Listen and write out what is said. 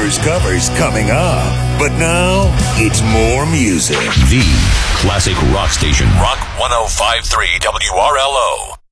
Covers coming up. But now, it's more music. The classic rock station. Rock 105.3 WRLO.